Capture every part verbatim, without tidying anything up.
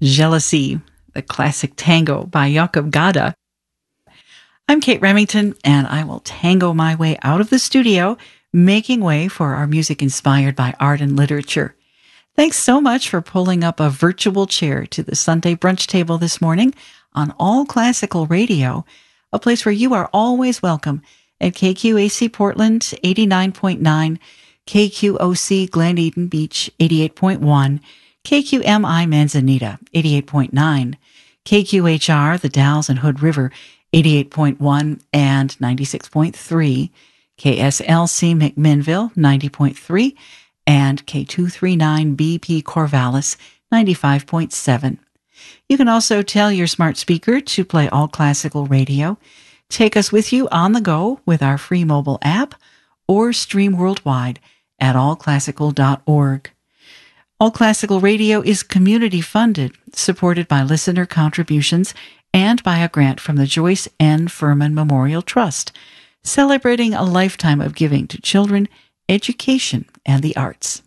Jealousy, the classic tango by Jakob Gada. I'm Kate Remington, and I will tango my way out of the studio, making way for our music inspired by art and literature. Thanks so much for pulling up a virtual chair to the Sunday brunch table this morning on All Classical Radio, a place where you are always welcome at K Q A C Portland eighty-nine point nine, K Q O C Glen Eden Beach eighty-eight point one, K Q M I Manzanita eighty-eight point nine, K Q H R The Dalles and Hood River eighty-eight point one and ninety-six point three, K S L C McMinnville ninety point three, and K two thirty-nine B P Corvallis ninety-five point seven. You can also tell your smart speaker to play All Classical Radio, take us with you on the go with our free mobile app, or stream worldwide at all classical dot org. All Classical Radio is community-funded, supported by listener contributions, and by a grant from the Joyce N. Furman Memorial Trust, celebrating a lifetime of giving to children, education, and the arts.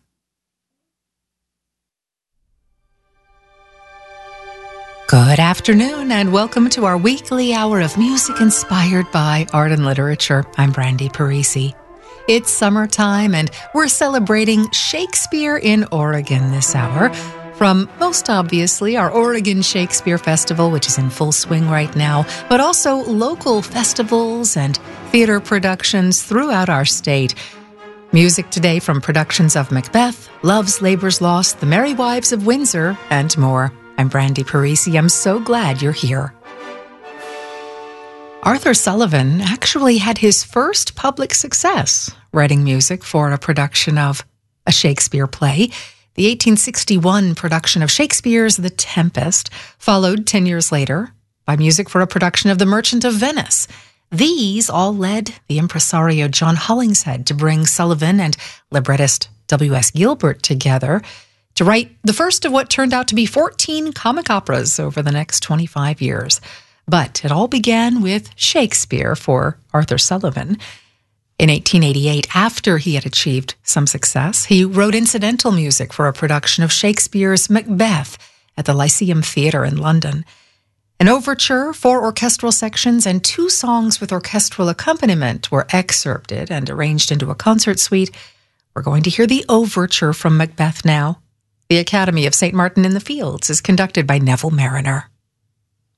Good afternoon, and welcome to our weekly hour of music inspired by art and literature. I'm Brandy Parisi. It's summertime, and we're celebrating Shakespeare in Oregon this hour. From, most obviously, our Oregon Shakespeare Festival, which is in full swing right now, but also local festivals and theater productions throughout our state. Music today from productions of Macbeth, Love's Labour's Lost, The Merry Wives of Windsor, and more. I'm Brandy Parisi. I'm so glad you're here. Arthur Sullivan actually had his first public success writing music for a production of a Shakespeare play. The eighteen sixty-one production of Shakespeare's The Tempest followed ten years later by music for a production of The Merchant of Venice. These all led the impresario John Hollingshead to bring Sullivan and librettist W S Gilbert together to write the first of what turned out to be fourteen comic operas over the next twenty-five years. But it all began with Shakespeare for Arthur Sullivan. In eighteen eighty-eight, after he had achieved some success, he wrote incidental music for a production of Shakespeare's Macbeth at the Lyceum Theatre in London. An overture, four orchestral sections, and two songs with orchestral accompaniment were excerpted and arranged into a concert suite. We're going to hear the overture from Macbeth now. The Academy of Saint Martin in the Fields is conducted by Neville Mariner.